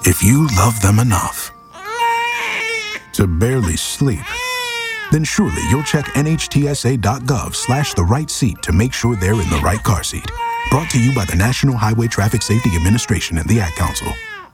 If you love them enough to barely sleep, then surely you'll check NHTSA.gov/the-right-seat to make sure they're in the right car seat. Brought to you by the National Highway Traffic Safety Administration and the Ad Council.